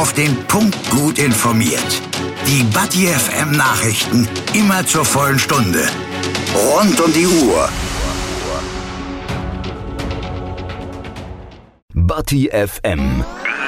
auf den Punkt gut informiert. Die Bati FM Nachrichten immer zur vollen Stunde. Rund um die Uhr. Bati FM